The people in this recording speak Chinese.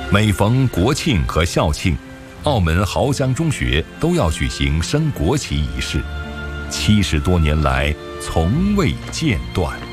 每逢国庆和校庆，澳门豪江中学都要举行升国旗仪式，70多年来从未间断。